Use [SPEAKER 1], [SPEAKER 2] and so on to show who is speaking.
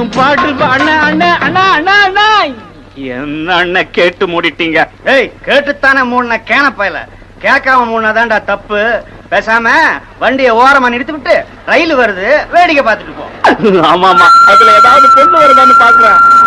[SPEAKER 1] பாட்டு அண்ணா அண்ணா அண்ணா அண்ணா அண்ணா என்ன அண்ணன் கேட்டு மூடிட்டீங்க?
[SPEAKER 2] ஏய், கேட்டுத்தானே மூணு கேனப்பையில கேட்காம மூணாதான்டா தப்பு. பேசாம வண்டியை ஓரமா நிறுத்தி விட்டு ரயில் வருது வேடிக்கை பார்த்துட்டு போ.
[SPEAKER 1] ஆமா ஆமா, அதுல ஏதாவது பொண்ணு வருதான்னு பாக்குறேன்.